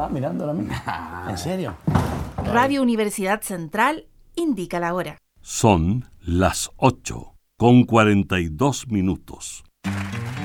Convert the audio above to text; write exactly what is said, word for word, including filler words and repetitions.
estaba mirando la misma. ¿En serio? Radio Universidad Central indica la hora. Son las ocho con cuarenta y dos minutos.